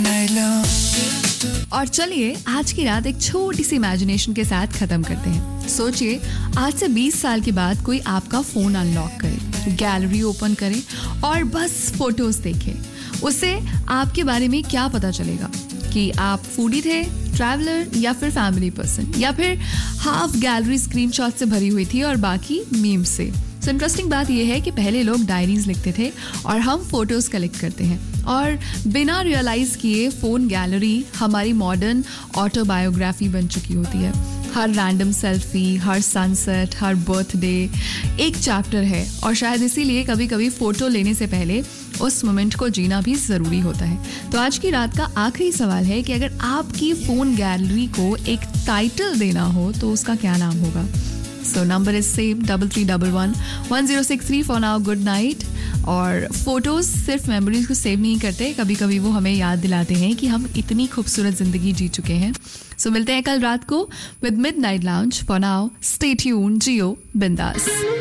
और चलिए आज की रात एक छोटी सी इमेजिनेशन के साथ खत्म करते हैं। सोचिए आज से 20 साल के बाद कोई आपका फोन अनलॉक करे, गैलरी ओपन करे और बस फोटोज देखे। उससे आपके बारे में क्या पता चलेगा कि आप फूडी थे, ट्रैवलर या फिर फैमिली पर्सन, या फिर हाफ गैलरी स्क्रीनशॉट से भरी हुई थी और बाकी मीम से। सो इंटरेस्टिंग बात यह है कि पहले लोग डायरीज लिखते थे और हम फोटोज कलेक्ट करते हैं, और बिना रियलाइज किए फोन गैलरी हमारी मॉडर्न ऑटोबायोग्राफी बन चुकी होती है। हर रैंडम सेल्फी, हर सनसेट, हर बर्थडे एक चैप्टर है, और शायद इसीलिए कभी कभी फोटो लेने से पहले उस मोमेंट को जीना भी ज़रूरी होता है। तो आज की रात का आखिरी सवाल है कि अगर आपकी फ़ोन गैलरी को एक टाइटल देना हो तो उसका क्या नाम होगा? So number is same 33111063 for now. Good night. और फोटोज सिर्फ मेमोरीज को सेव नहीं करते, कभी कभी वो हमें याद दिलाते हैं कि हम इतनी खूबसूरत जिंदगी जी चुके हैं। सो मिलते हैं कल रात को with midnight lounge. For now stay tuned, जियो बिंदास।